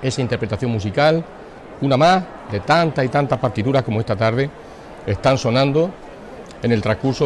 esa interpretación musical, una más de tantas y tantas partituras como esta tarde están sonando en el transcurso